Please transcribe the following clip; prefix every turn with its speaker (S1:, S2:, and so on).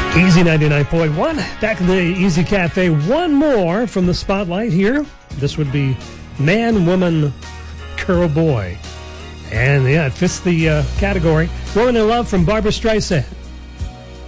S1: Easy 99.1, back in the Easy Cafe. One more from the spotlight here. This would be Man, Woman, Girl, Boy. And yeah, it fits the category. Woman in Love from Barbra Streisand.